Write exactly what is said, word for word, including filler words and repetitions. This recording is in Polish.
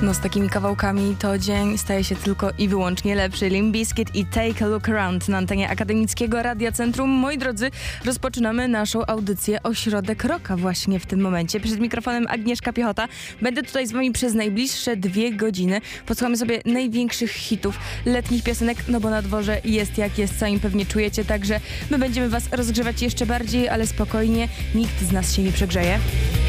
No z takimi kawałkami to dzień staje się tylko i wyłącznie lepszy. Limp Bizkit i Take a Look Around na antenie Akademickiego Radia Centrum. Moi drodzy, rozpoczynamy naszą audycję Ośrodek Rocka właśnie w tym momencie. Przed mikrofonem Agnieszka Piechota. Będę tutaj z wami przez najbliższe dwie godziny. Posłuchamy sobie największych hitów, letnich piosenek, no bo na dworze jest jak jest, sami pewnie czujecie, także my będziemy was rozgrzewać jeszcze bardziej, ale spokojnie, nikt z nas się nie przegrzeje.